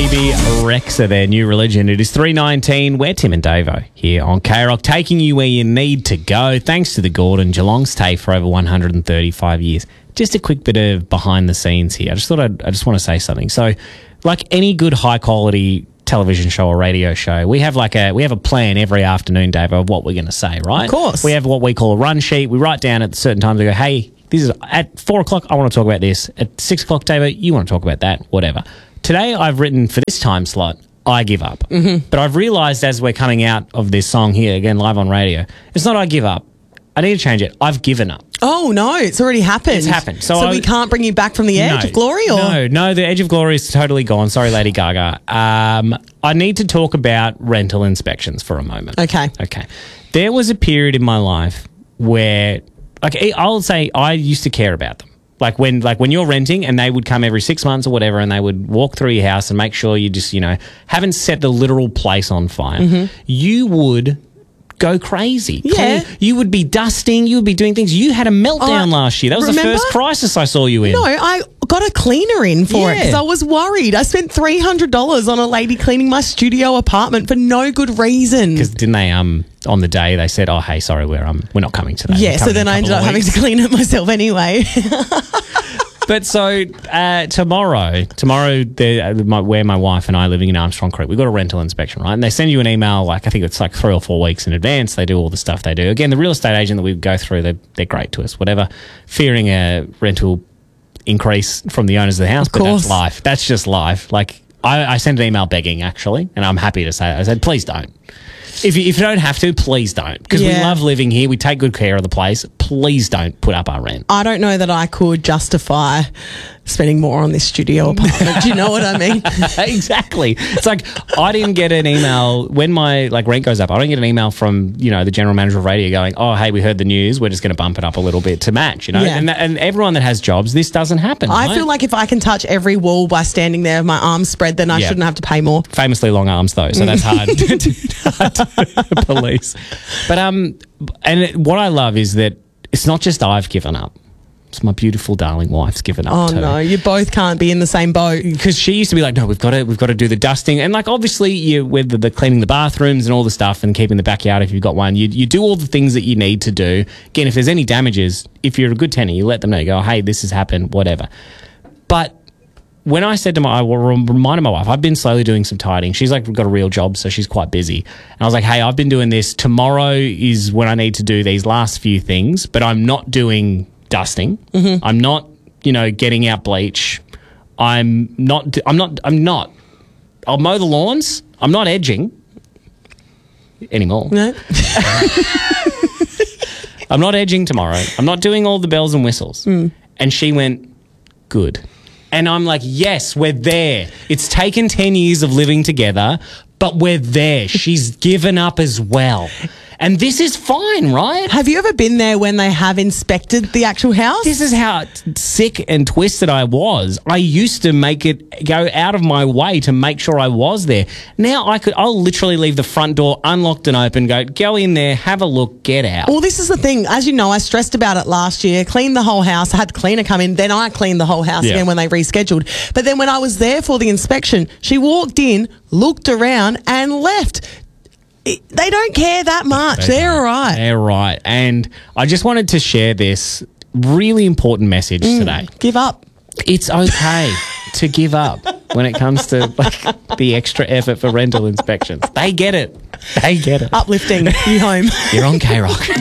Phoebe Rexa, their new religion. It is 3:19. We're Tim and Davo here on K-Rock, taking you where you need to go. Thanks to the Gordon, Geelong State for over 135 years. Just a quick bit of behind the scenes here. I just want to say something. So, like any good high quality television show or radio show, we have a plan every afternoon, Davo, of what we're going to say, right? Of course. We have what we call a run sheet. We write down at certain times. We go, hey, this is at 4 o'clock. I want to talk about this. At 6 o'clock, Davo, you want to talk about that. Whatever. Today, I've written for this time slot, I give up. Mm-hmm. But I've realised as we're coming out of this song here, again, live on radio, it's not I give up. I need to change it. I've given up. Oh, no, it's already happened. It's happened. So we can't bring you back from the edge of glory? Or? No, the edge of glory is totally gone. Sorry, Lady Gaga. I need to talk about rental inspections for a moment. Okay. There was a period in my life where, I'll say I used to care about them. Like when you're renting and they would come every 6 months or whatever and they would walk through your house and make sure you just, haven't set the literal place on fire. Mm-hmm. You would go crazy. Yeah. You would be dusting. You would be doing things. You had a meltdown last year. That was the first crisis I saw you in. No, I got a cleaner in for it because I was worried. I spent $300 on a lady cleaning my studio apartment for no good reason. Because didn't they, on the day they said, oh, hey, sorry, we're not coming today. Yeah, so then I ended up having to clean it myself anyway. But so tomorrow, where my wife and I are living in Armstrong Creek, we've got a rental inspection, right? And they send you an email, I think it's 3 or 4 weeks in advance. They do all the stuff they do. Again, the real estate agent that we go through, they're great to us, whatever. Fearing a rental increase from the owners of the house, but that's life. That's just life. I sent an email begging, actually, and I'm happy to say that. I said, please don't. If you don't have to, please don't. Because we love living here. We take good care of the place. Please don't put up our rent. I don't know that I could justify spending more on this studio apartment. Do you know what I mean? Exactly. It's like I didn't get an email when my rent goes up. I don't get an email from, the general manager of radio going, oh, hey, we heard the news. We're just going to bump it up a little bit to match, Yeah. And everyone that has jobs, this doesn't happen. I feel like if I can touch every wall by standing there with my arms spread, then I shouldn't have to pay more. Famously long arms, though, so that's hard to police. But and what I love is that it's not just I've given up. It's my beautiful, darling wife's given up too. Oh, no, you both can't be in the same boat. Because she used to be like, no, we've got to do the dusting. And obviously, with the cleaning the bathrooms and all the stuff and keeping the backyard if you've got one, you do all the things that you need to do. Again, if there's any damages, if you're a good tenant, you let them know. You go, hey, this has happened, whatever. But when I said to I reminded my wife, I've been slowly doing some tidying. She's got a real job, so she's quite busy. And I was like, hey, I've been doing this. Tomorrow is when I need to do these last few things, but I'm not doing dusting. Mm-hmm. I'm not, getting out bleach. I'm not. I'll mow the lawns. I'm not edging anymore. No. I'm not edging tomorrow. I'm not doing all the bells and whistles. Mm. And she went, good. And I'm like, yes, we're there. It's taken 10 years of living together, but we're there. She's given up as well. And this is fine, right? Have you ever been there when they have inspected the actual house? This is how sick and twisted I was. I used to make it go out of my way to make sure I was there. Now I'll literally leave the front door unlocked and open, go in there, have a look, get out. Well, this is the thing. As you know, I stressed about it last year, cleaned the whole house. I had the cleaner come in. Then I cleaned the whole house again when they rescheduled. But then when I was there for the inspection, she walked in, looked around and left. They don't care that much. They're all right. They're right. And I just wanted to share this really important message today. Give up. It's okay to give up when it comes to the extra effort for rental inspections. They get it. Uplifting. You home. You're on K-Rock.